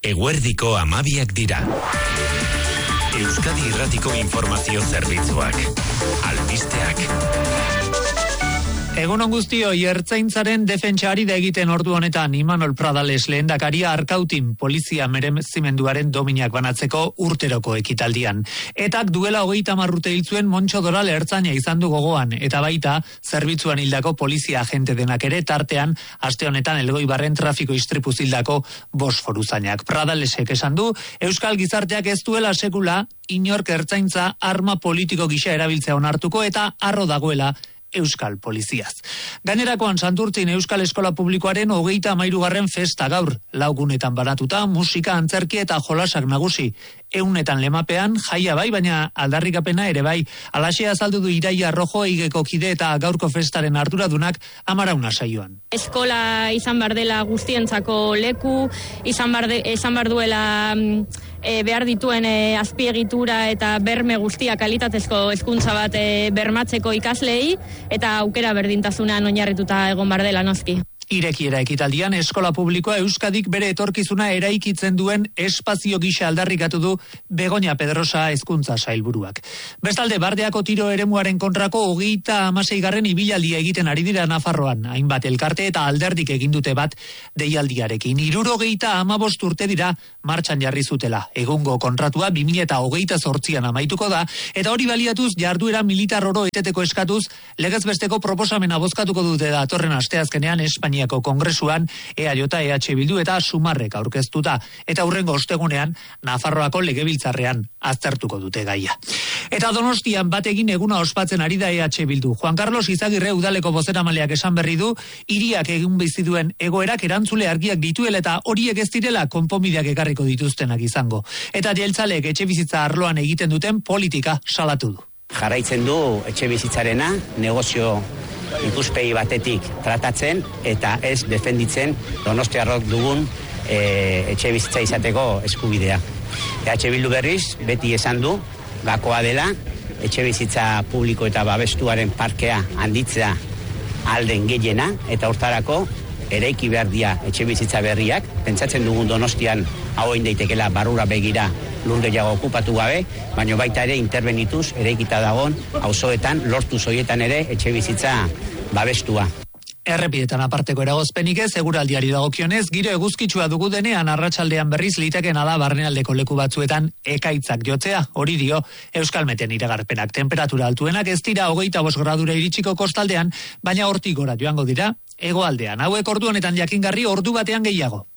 Eguerdiko 12 dira. Euskadi Irratiko informazio zerbitzuak. Albisteak. Egunon guztioi, ertzaintzaren defentsari da egiten ordu honetan Imanol Pradales lehendakaria Arkautin polizia merezimenduaren dominak banatzeko urteroko ekitaldian. Etak duela 30 urte hil zuen Montxo Doral ertzaina izan du gogoan, eta baita zerbitzuan hildako polizia agente denak ere tartean, aste honetan Elgoibarren trafiko istripuz hildako 5 foruzainak. Pradalesek esan du, Euskal gizarteak ez duela sekula inork ertzaintza arma politiko gisa erabiltzea onartuko eta harro dagoela Euskal Poliziaz. Gainerakoan Santurtzin Euskal Eskola Publikoaren 33. festa gaur, 4 gunetan banatuta, musika, antzerki eta jolasak nagusi. 100 lemapean, jaia bai, baina aldarrikapena ere bai. Alaxe azaldu du Iraia Rojo Eigeko kide eta gaurko festaren arduradunak Amarauna saioan. Eskola izan bar dela guztientzako leku, izan bar duela behar dituen azpiegitura eta berme guztia kalitatezko hezkuntza bat bermatzeko ikaslei eta aukera berdintasunean oinarrituta egon bar dela noski. Irekiera ekitaldian eskola publikoa Euskadik bere etorkizuna eraikitzen duen espazio gisa aldarrikatu du Begoña Pedrosa hezkuntza sailburuak. Bestalde, Bardeako tiro eremuaren kontrako 36. ibilaldia egiten ari dira Nafarroan, hainbat elkarte eta alderdik egin dute bat deialdiarekin. 78 urte dira martxan jarri zutela. Egungo kontratua 2028an amaituko da, eta hori baliatuz jarduera militar oro eteteko eskatuz, legez besteko proposamena bozkatuko dute datorren asteazkenean Espainiako Kongresuan EAJ, EH Bildu eta Sumarrek aurkeztuta, eta hurrengo ostegunean Nafarroako legebiltzarrean aztertuko dute gaia. Eta Donostian bategin eguna ospatzen ari da EH Bildu. Juan Carlos Izagirre udaleko bozeramaileak esan berri du, hiriak egin bizi duen egoerak erantzule argiak dituela eta horiek ez direla konponbideak ekarriko dituztenak izango. Eta jeltzaleek etxebizitza arloan egiten duten politika salatu du. Jarraitzen du etxebizitzarena negozio ikuspegi batetik tratatzen eta ez defenditzen donostiarrok dugun etxebizitza izateko eskubidea. EH Bildu berriz beti esan du gakoa dela etxebizitza publiko eta babestuaren parkea handitzea alden gehiena eta hortarako eraiki behar dira etxebizitza berriak. Pentsatzen dugun Donostian hau egin daitekela barrura begira lur gehiago okupatu gabe, baina baita ere interbenituz eraikita dagoen auzoetan lortu zoietan ere etxebizitza babestua. Errepidetan aparteko eragozpenik ez, eguraldiari dagokionez, giro eguzkitsua dugu denean arratsaldean berriz litekena da barnealdeko leku batzuetan ekaitzak jotzea, hori dio Euskalmeten iragarpenak. Temperatura altuenak ez dira 25 gradura iritsiko kostaldean, baina hortik gora joango dira hegoaldean. Hauek ordu honetan jakingarri ordu batean gehiago.